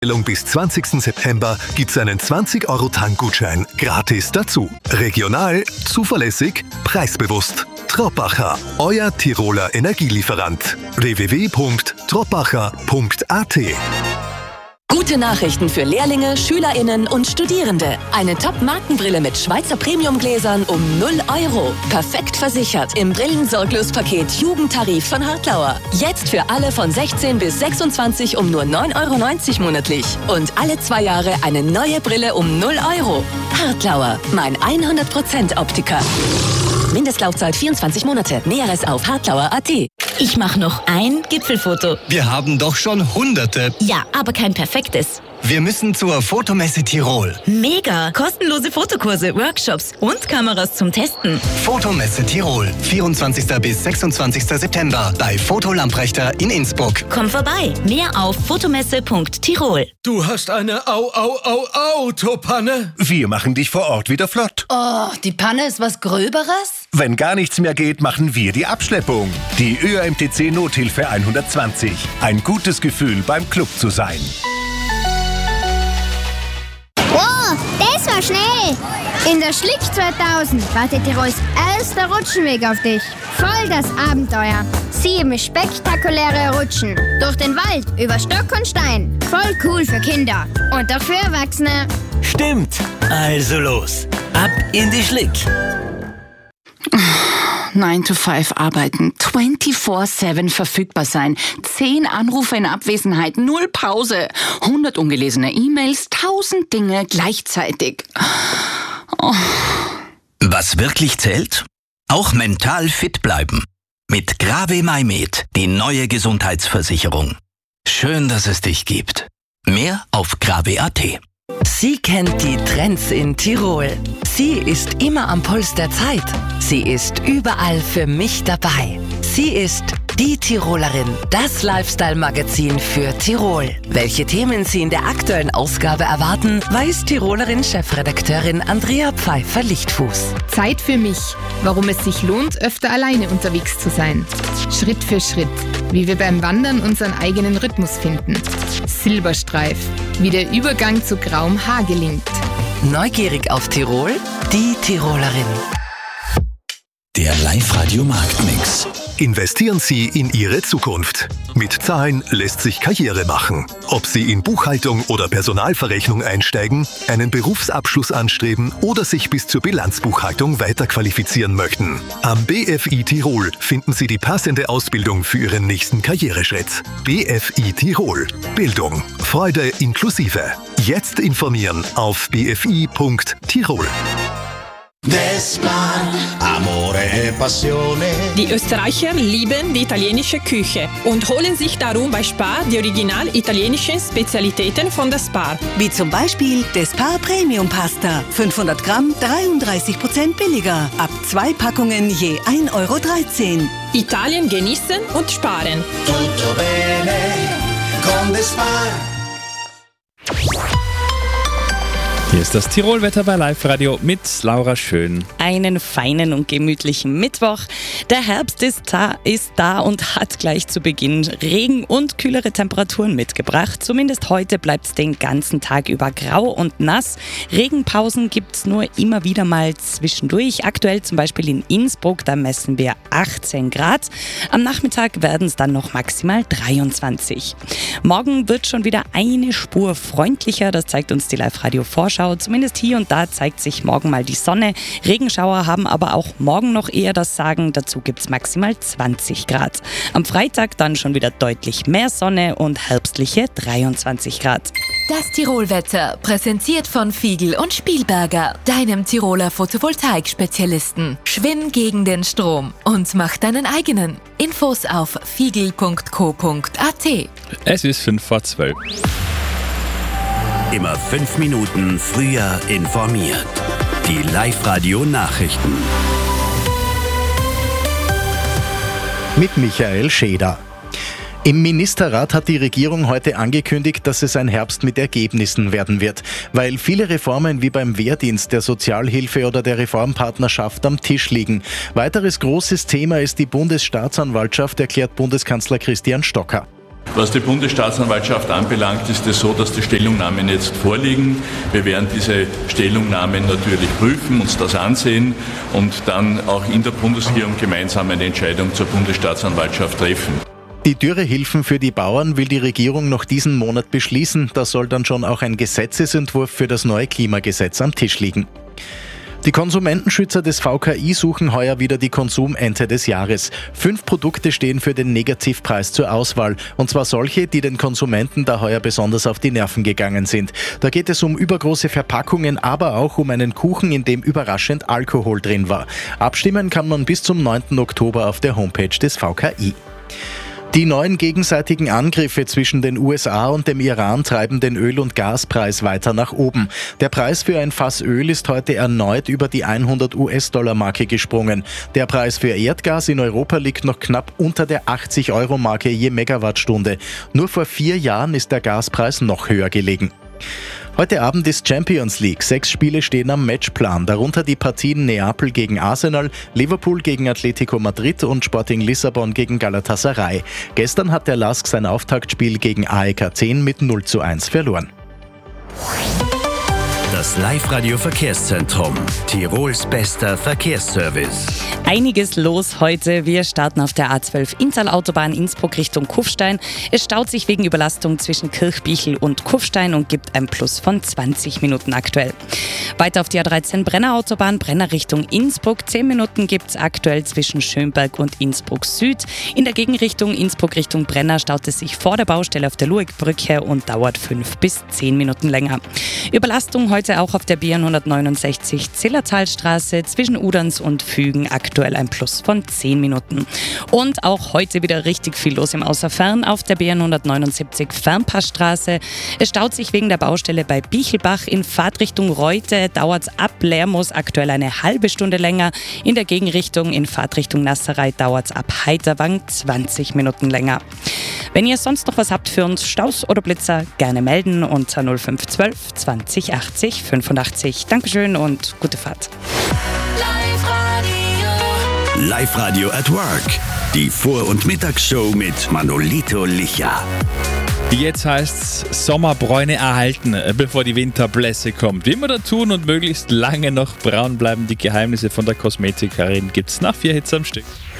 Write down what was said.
Bis 20. September gibt's einen 20-Euro-Tankgutschein gratis dazu. Regional, zuverlässig, preisbewusst. Troppacher, euer Tiroler Energielieferant. www.troppacher.at. Gute Nachrichten für Lehrlinge, SchülerInnen und Studierende. Eine Top-Markenbrille mit Schweizer Premiumgläsern um 0 €. Perfekt versichert im Brillensorglospaket Jugendtarif von Hartlauer. Jetzt für alle von 16 bis 26 um nur 9,90 € monatlich. Und alle 2 Jahre eine neue Brille um 0 €. Hartlauer, mein 100% Optiker. Mindestlaufzeit 24 Monate. Näheres auf hartlauer.at. Ich mache noch ein Gipfelfoto. Wir haben doch schon Hunderte. Ja, aber kein perfektes. Wir müssen zur Fotomesse Tirol. Mega! Kostenlose Fotokurse, Workshops und Kameras zum Testen. Fotomesse Tirol. 24. bis 26. September bei Foto Lamprechter in Innsbruck. Komm vorbei. Mehr auf fotomesse.tirol. Du hast eine Autopanne? Wir machen dich vor Ort wieder flott. Oh, die Panne ist was Gröberes? Wenn gar nichts mehr geht, machen wir die Abschleppung. Die ÖMTC Nothilfe 120. Ein gutes Gefühl, beim Club zu sein. Wow, das war schnell! In der Schlick 2000 wartet Tirols erster Rutschenweg auf dich. Voll das Abenteuer. 7 spektakuläre Rutschen. Durch den Wald, über Stock und Stein. Voll cool für Kinder. Und auch für Erwachsene. Stimmt. Also los. Ab in die Schlick. 9 to 5 arbeiten, 24/7 verfügbar sein, 10 Anrufe in Abwesenheit, 0 Pause, 100 ungelesene E-Mails, 1000 Dinge gleichzeitig. Oh. Was wirklich zählt? Auch mental fit bleiben. Mit Grave Maimed, die neue Gesundheitsversicherung. Schön, dass es dich gibt. Mehr auf grave.at. Sie kennt die Trends in Tirol. Sie ist immer am Puls der Zeit. Sie ist überall für mich dabei. Sie ist die Tirolerin, das Lifestyle-Magazin für Tirol. Welche Themen Sie in der aktuellen Ausgabe erwarten, weiß Tirolerin-Chefredakteurin Andrea Pfeiffer-Lichtfuß. Zeit für mich, warum es sich lohnt, öfter alleine unterwegs zu sein. Schritt für Schritt, wie wir beim Wandern unseren eigenen Rhythmus finden. Silberstreif, wie der Übergang zu grauem Haar gelingt. Neugierig auf Tirol? Die Tirolerin. Der Live-Radio-Marktmix. Investieren Sie in Ihre Zukunft. Mit Zahlen lässt sich Karriere machen. Ob Sie in Buchhaltung oder Personalverrechnung einsteigen, einen Berufsabschluss anstreben oder sich bis zur Bilanzbuchhaltung weiterqualifizieren möchten. Am BFI Tirol finden Sie die passende Ausbildung für Ihren nächsten Karriereschritt. BFI Tirol. Bildung. Freude inklusive. Jetzt informieren auf bfi.tirol. Die Österreicher lieben die italienische Küche und holen sich darum bei Spar die original italienischen Spezialitäten von der Spar. Wie zum Beispiel das Spar Premium Pasta. 500 Gramm, 33% billiger. Ab 2 Packungen je 1,13 €. Italien genießen und sparen. Tutto bene con the Spar. Hier ist das Tirol-Wetter bei Live-Radio mit Laura Schön. Einen feinen und gemütlichen Mittwoch. Der Herbst ist da und hat gleich zu Beginn Regen und kühlere Temperaturen mitgebracht. Zumindest heute bleibt es den ganzen Tag über grau und nass. Regenpausen gibt es nur immer wieder mal zwischendurch. Aktuell zum Beispiel in Innsbruck, da messen wir 18 Grad. Am Nachmittag werden es dann noch maximal 23. Morgen wird schon wieder eine Spur freundlicher. Das zeigt uns die Live-Radio-Vorschau. Zumindest hier und da zeigt sich morgen mal die Sonne. Regenschauer haben aber auch morgen noch eher das Sagen. Dazu gibt es maximal 20 Grad. Am Freitag dann schon wieder deutlich mehr Sonne und herbstliche 23 Grad. Das Tirolwetter, präsentiert von Fiegel und Spielberger, deinem Tiroler Photovoltaik-Spezialisten. Schwimm gegen den Strom und mach deinen eigenen. Infos auf fiegel.co.at. Es ist 11:55. Immer 5 Minuten früher informiert. Die Live-Radio-Nachrichten. Mit Michael Scheder. Im Ministerrat hat die Regierung heute angekündigt, dass es ein Herbst mit Ergebnissen werden wird, weil viele Reformen wie beim Wehrdienst, der Sozialhilfe oder der Reformpartnerschaft am Tisch liegen. Weiteres großes Thema ist die Bundesstaatsanwaltschaft, erklärt Bundeskanzler Christian Stocker. Was die Bundesstaatsanwaltschaft anbelangt, ist es so, dass die Stellungnahmen jetzt vorliegen. Wir werden diese Stellungnahmen natürlich prüfen, uns das ansehen und dann auch in der Bundesregierung gemeinsam eine Entscheidung zur Bundesstaatsanwaltschaft treffen. Die Dürrehilfen für die Bauern will die Regierung noch diesen Monat beschließen. Da soll dann schon auch ein Gesetzesentwurf für das neue Klimagesetz am Tisch liegen. Die Konsumentenschützer des VKI suchen heuer wieder die Konsumente des Jahres. 5 Produkte stehen für den Negativpreis zur Auswahl. Und zwar solche, die den Konsumenten da heuer besonders auf die Nerven gegangen sind. Da geht es um übergroße Verpackungen, aber auch um einen Kuchen, in dem überraschend Alkohol drin war. Abstimmen kann man bis zum 9. Oktober auf der Homepage des VKI. Die neuen gegenseitigen Angriffe zwischen den USA und dem Iran treiben den Öl- und Gaspreis weiter nach oben. Der Preis für ein Fass Öl ist heute erneut über die 100 US-Dollar-Marke gesprungen. Der Preis für Erdgas in Europa liegt noch knapp unter der 80-Euro-Marke je Megawattstunde. Nur vor 4 Jahren ist der Gaspreis noch höher gelegen. Heute Abend ist Champions League. 6 Spiele stehen am Matchplan, darunter die Partien Neapel gegen Arsenal, Liverpool gegen Atletico Madrid und Sporting Lissabon gegen Galatasaray. Gestern hat der LASK sein Auftaktspiel gegen AEK Athen mit 0:1 verloren. Das Live-Radio-Verkehrszentrum. Tirols bester Verkehrsservice. Einiges los heute. Wir starten auf der A12 Inntal-Autobahn Innsbruck Richtung Kufstein. Es staut sich wegen Überlastung zwischen Kirchbichel und Kufstein und gibt ein Plus von 20 Minuten aktuell. Weiter auf die A13 Brenner Autobahn, Brenner Richtung Innsbruck. 10 Minuten gibt es aktuell zwischen Schönberg und Innsbruck Süd. In der Gegenrichtung Innsbruck Richtung Brenner staut es sich vor der Baustelle auf der Luegbrücke und dauert 5 bis 10 Minuten länger. Überlastung heute auch auf der B169 Zillertalstraße zwischen Uderns und Fügen, aktuell ein Plus von 10 Minuten. Und auch heute wieder richtig viel los im Außerfern auf der B179 Fernpassstraße. Es staut sich wegen der Baustelle bei Bichelbach. In Fahrtrichtung Reute dauert es ab Lermoos aktuell eine halbe Stunde länger. In der Gegenrichtung in Fahrtrichtung Nasserei dauert es ab Heiterwang 20 Minuten länger. Wenn ihr sonst noch was habt für uns, Staus oder Blitzer, gerne melden unter 0512 20 80 85. Dankeschön und gute Fahrt. Live-Radio at Work. Die Vor- und Mittagsshow mit Manolito Licha. Jetzt heißt's Sommerbräune erhalten, bevor die Winterblässe kommt. Wie immer da tun und möglichst lange noch braun bleiben. Die Geheimnisse von der Kosmetikerin gibt's nach 4 Hits am Stück.